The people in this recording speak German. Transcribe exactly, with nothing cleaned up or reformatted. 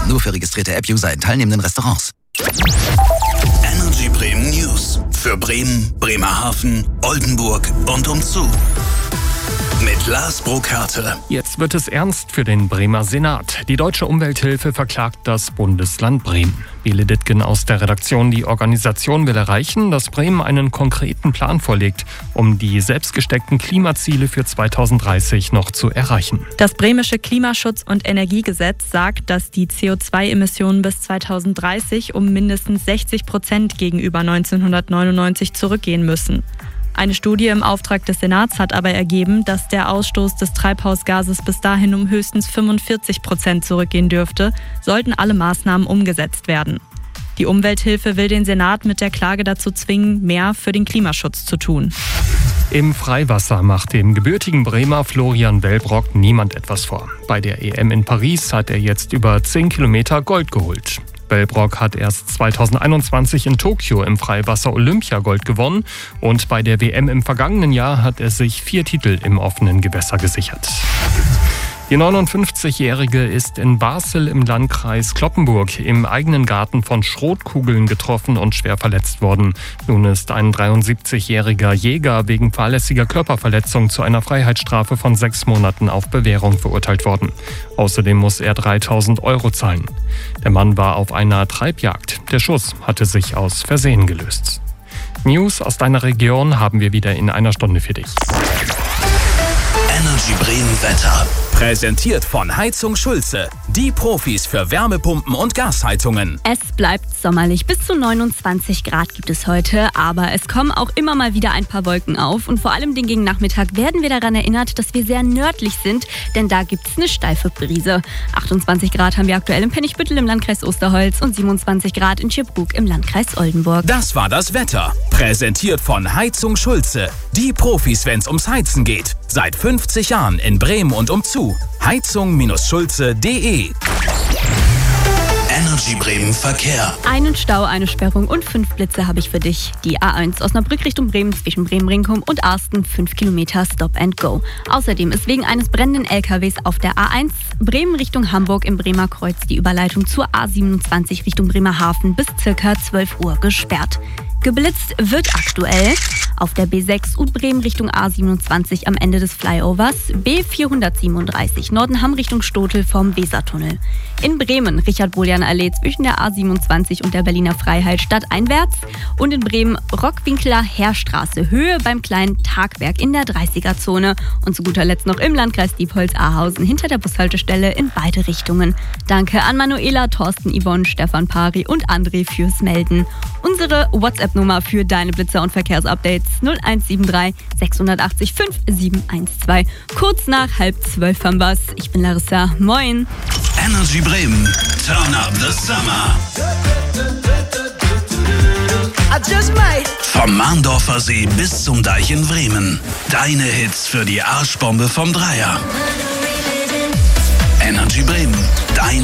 Nur für registrierte App-User in teilnehmenden Restaurants. Energy Bremen News. Für Bremen, Bremerhaven, Oldenburg und umzu. Mit Lars Burkhardt. Jetzt wird es ernst für den Bremer Senat. Die Deutsche Umwelthilfe verklagt das Bundesland Bremen. Bele Dittgen aus der Redaktion. Die Organisation will erreichen, dass Bremen einen konkreten Plan vorlegt, um die selbstgesteckten Klimaziele für zweitausenddreißig noch zu erreichen. Das bremische Klimaschutz- und Energiegesetz sagt, dass die C O zwei Emissionen bis zweitausenddreißig um mindestens sechzig Prozent gegenüber neunzehnhundertneunundneunzig zurückgehen müssen. Eine Studie im Auftrag des Senats hat aber ergeben, dass der Ausstoß des Treibhausgases bis dahin um höchstens fünfundvierzig Prozent zurückgehen dürfte, sollten alle Maßnahmen umgesetzt werden. Die Umwelthilfe will den Senat mit der Klage dazu zwingen, mehr für den Klimaschutz zu tun. Im Freiwasser macht dem gebürtigen Bremer Florian Wellbrock niemand etwas vor. Bei der E M in Paris hat er jetzt über zehn Kilometer Gold geholt. Wellbrock hat erst zweitausendeinundzwanzig in Tokio im Freiwasser Olympiagold gewonnen und bei der W M im vergangenen Jahr hat er sich vier Titel im offenen Gewässer gesichert. Die neunundfünfzigjährige ist in Basel im Landkreis Cloppenburg im eigenen Garten von Schrotkugeln getroffen und schwer verletzt worden. Nun ist ein dreiundsiebzigjähriger Jäger wegen fahrlässiger Körperverletzung zu einer Freiheitsstrafe von sechs Monaten auf Bewährung verurteilt worden. Außerdem muss er dreitausend Euro zahlen. Der Mann war auf einer Treibjagd. Der Schuss hatte sich aus Versehen gelöst. News aus deiner Region haben wir wieder in einer Stunde für dich. Energy Bremen Wetter. Präsentiert von Heizung Schulze. Die Profis für Wärmepumpen und Gasheizungen. Es bleibt sommerlich. Bis zu neunundzwanzig Grad gibt es heute. Aber es kommen auch immer mal wieder ein paar Wolken auf. Und vor allem den gegen Nachmittag werden wir daran erinnert, dass wir sehr nördlich sind. Denn da gibt es eine steife Brise. achtundzwanzig Grad haben wir aktuell im Pennigbüttel im Landkreis Osterholz und siebenundzwanzig Grad in Schiebruck im Landkreis Oldenburg. Das war das Wetter. Präsentiert von Heizung Schulze. Die Profis, wenn es ums Heizen geht. Seit fünfzig Jahren in Bremen und umzu. heizung Schulze punkt de. Energy Bremen Verkehr. Einen Stau, eine Sperrung und fünf Blitze habe ich für dich. Die A eins Osnabrück Richtung Bremen zwischen Bremen-Rinkum und Arsten fünf Kilometer Stop and Go. Außerdem ist wegen eines brennenden L K Ws auf der A eins Bremen Richtung Hamburg im Bremer Kreuz die Überleitung zur A siebenundzwanzig Richtung Bremerhaven bis circa zwölf Uhr gesperrt. Geblitzt wird aktuell auf der B sechs U-Bremen Richtung A siebenundzwanzig am Ende des Flyovers, B vierhundertsiebenunddreißig Nordenham Richtung Stotel vom Wesertunnel. In Bremen Richard-Bolian-Allee zwischen der A siebenundzwanzig und der Berliner Freiheit stadteinwärts und in Bremen Rockwinkler Heerstraße Höhe beim kleinen Tagwerk in der dreißiger-Zone und zu guter Letzt noch im Landkreis Diepholz-Ahausen hinter der Bushaltestelle in beide Richtungen. Danke an Manuela, Thorsten, Yvonne, Stefan Pari und André fürs Melden. Unsere WhatsApp-Nummer für deine Blitzer- und Verkehrsupdates null eins sieben drei sechs acht null fünf sieben eins zwei. Kurz nach halb zwölf haben wir's. Ich bin Larissa. Moin. Energy Bremen. Turn up the summer. Vom Mahndorfer See bis zum Deich in Bremen. Deine Hits für die Arschbombe vom Dreier. Energy Bremen. Dein